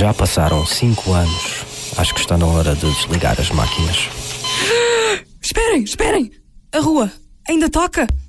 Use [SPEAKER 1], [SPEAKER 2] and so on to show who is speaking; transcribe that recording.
[SPEAKER 1] Já passaram 5 anos. Acho que está na hora de desligar as máquinas.
[SPEAKER 2] Esperem! A rua ainda toca!